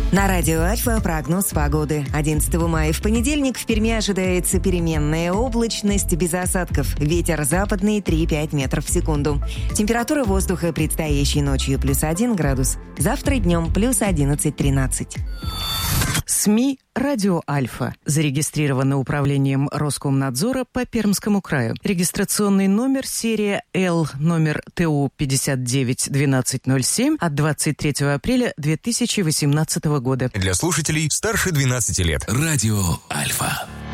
На радио Альфа прогноз погоды. 11 мая в понедельник в Перми ожидается переменная облачность без осадков. Ветер западный 3-5 метров в секунду. Температура воздуха предстоящей ночью +1 градус. Завтра днем +11-13. СМИ «Радио Альфа» зарегистрировано управлением Роскомнадзора по Пермскому краю. Регистрационный номер серия Л, номер ТУ 591207 от 23 апреля 2018 года. Для слушателей старше 12 лет. Радио Альфа.